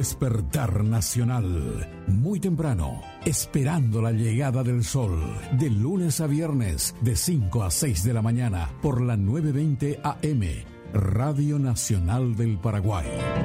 despertar nacional. Muy temprano, esperando la llegada del sol. De lunes a viernes, de 5 a 6 de la mañana, por la 920 AM, Radio Nacional del Paraguay.